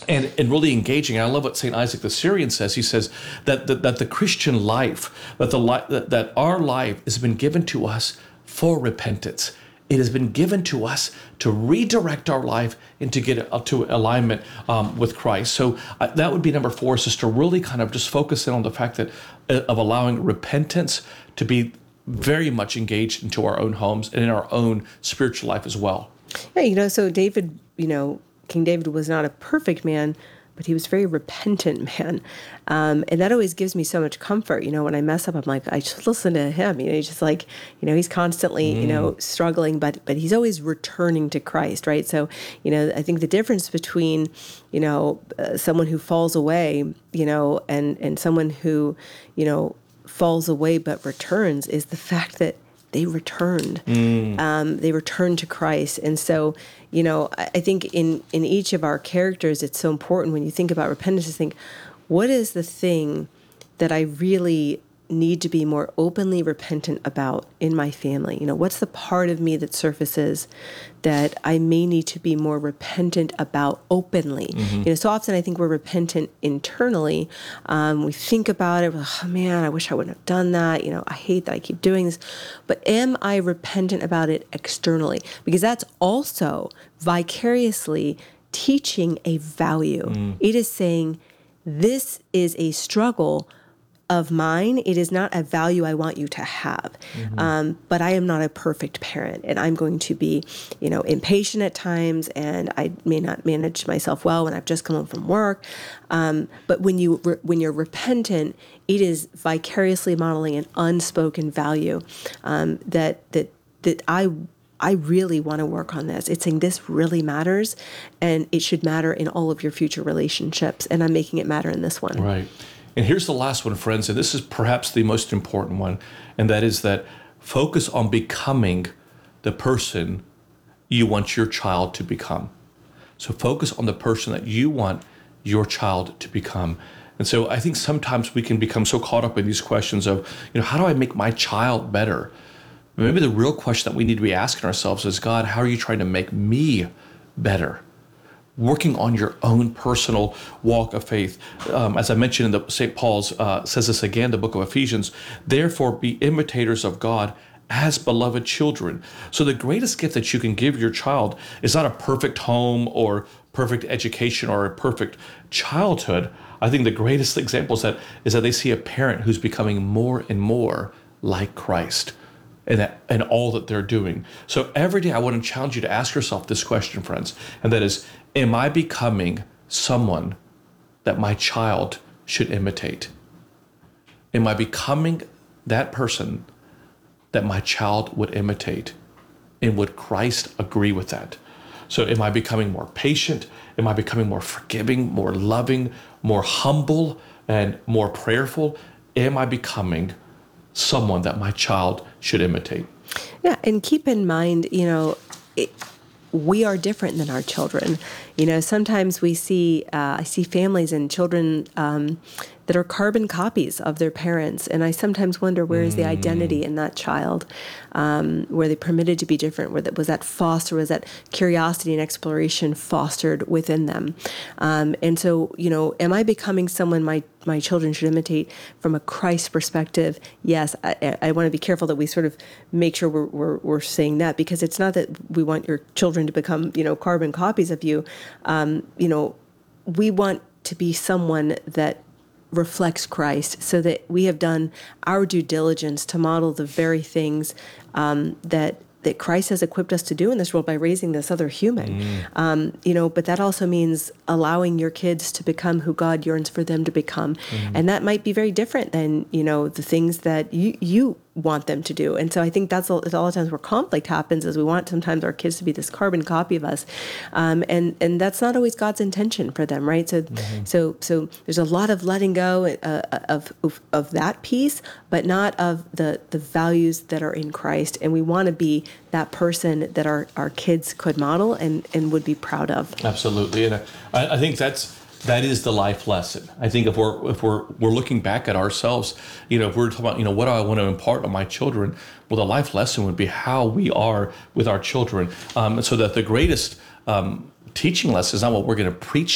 and really engaging. And I love what St. Isaac the Syrian says. He says that the Christian life, that our life has been given to us for repentance. It has been given to us to redirect our life and to get up to alignment with Christ. So that would be number 4, is just to really kind of just focus in on the fact that of allowing repentance to be very much engaged into our own homes and in our own spiritual life as well. Yeah, so David, King David was not a perfect man, but he was a very repentant man. And that always gives me so much comfort. When I mess up, I'm like, I just listen to him. He's just like, he's constantly, struggling, but he's always returning to Christ, right? So, I think the difference between, someone who falls away, and someone who, falls away but returns is the fact that they returned. They returned to Christ. And so, I think in each of our characters, it's so important when you think about repentance to think, what is the thing that I really need to be more openly repentant about in my family? What's the part of me that surfaces that I may need to be more repentant about openly? So often I think we're repentant internally. We think about it, oh man, I wish I wouldn't have done that. I hate that I keep doing this. But am I repentant about it externally? Because that's also vicariously teaching a value. It is saying, this is a struggle of mine. It is not a value I want you to have. But I am not a perfect parent, and I'm going to be, impatient at times, and I may not manage myself well when I've just come home from work. But when you're repentant, it is vicariously modeling an unspoken value that I really want to work on this. It's saying this really matters, and it should matter in all of your future relationships, and I'm making it matter in this one. Right. And here's the last one, friends, and this is perhaps the most important one, and that is that focus on becoming the person you want your child to become. So focus on the person that you want your child to become. And so I think sometimes we can become so caught up in these questions of, how do I make my child better? Maybe the real question that we need to be asking ourselves is, God, how are you trying to make me better? Working on your own personal walk of faith. As I mentioned in St. Paul's, says this again, the book of Ephesians, therefore be imitators of God as beloved children. So the greatest gift that you can give your child is not a perfect home or perfect education or a perfect childhood. I think the greatest example is that they see a parent who's becoming more and more like Christ and all that they're doing. So every day I want to challenge you to ask yourself this question, friends, and that is, am I becoming someone that my child should imitate? Am I becoming that person that my child would imitate? And would Christ agree with that? So am I becoming more patient? Am I becoming more forgiving, more loving, more humble, and more prayerful? Am I becoming someone that my child should imitate? Yeah, and keep in mind, we are different than our children. Sometimes we see, I see families and children that are carbon copies of their parents. And I sometimes wonder, where is the identity in that child? Were they permitted to be different? Was that fostered? Was that curiosity and exploration fostered within them? And so, am I becoming someone my children should imitate from a Christ perspective? Yes, I want to be careful that we sort of make sure we're saying that, because it's not that we want your children to become, carbon copies of you. We want to be someone that reflects Christ, so that we have done our due diligence to model the very things that Christ has equipped us to do in this world by raising this other human. But that also means allowing your kids to become who God yearns for them to become. And that might be very different than, the things that you want them to do. And so I think that's all the times where conflict happens, is we want sometimes our kids to be this carbon copy of us. And that's not always God's intention for them, right? So there's a lot of letting go of that piece, but not of the values that are in Christ. And we want to be that person that our kids could model and would be proud of. Absolutely. And I think that is the life lesson. I think if we're looking back at ourselves, if we're talking about, what do I want to impart on my children? Well, the life lesson would be how we are with our children. So that the greatest teaching lesson is not what we're going to preach